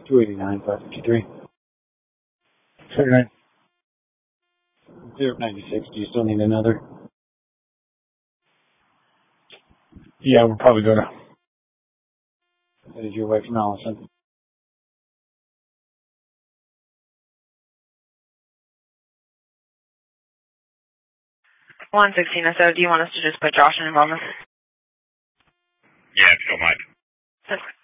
289, 553. 39. 096, do you still need another? Yeah, we're probably gonna. That is your way from Allison. 116, so do you want us to just put Josh in involvement? Yeah, if you don't mind. That's fine.